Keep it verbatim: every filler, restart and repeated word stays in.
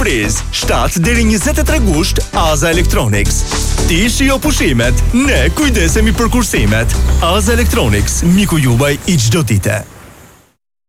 surpriz. shtatë deri njëzet e tre gusht Aza Electronics. Ti shijo pushimet, ne kujdesemi për kursimet. Aza Electronics, miku juaj i çdo dite.